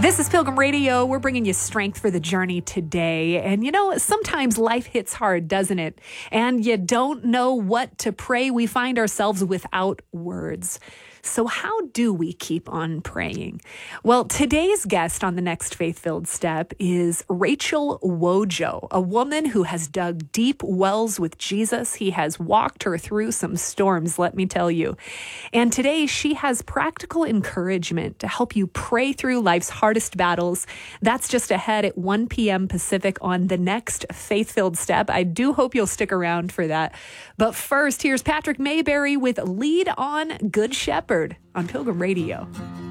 This is Pilgrim Radio. We're bringing you strength for the journey today. And sometimes life hits hard, doesn't it? And you don't know what to pray. We find ourselves without words. So how do we keep on praying? Well, today's guest on the next Faith-Filled Step is Rachel Wojo, a woman who has dug deep wells with Jesus. He has walked her through some storms, let me tell you. And today she has practical encouragement to help you pray through life's hardest battles. That's just ahead at 1 p.m. Pacific on the next Faith-Filled Step. I do hope you'll stick around for that. But first, here's Patrick Mayberry with Lead On Good Shepherd on Pilgrim Radio.